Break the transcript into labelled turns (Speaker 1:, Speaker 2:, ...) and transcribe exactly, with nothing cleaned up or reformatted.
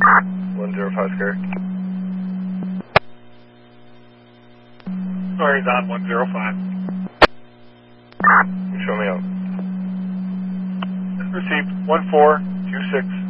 Speaker 1: one zero five square.
Speaker 2: Story's on one zero five.
Speaker 1: Show me out.
Speaker 2: Received one four two six.